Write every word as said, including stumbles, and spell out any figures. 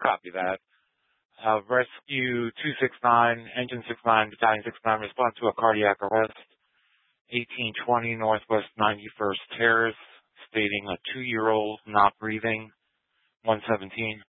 Copy that. Uh, rescue two six nine, Engine six nine, Battalion six nine, respond to a cardiac arrest, eighteen twenty Northwest ninety-first Terrace, stating a two-year-old not breathing, one seventeen.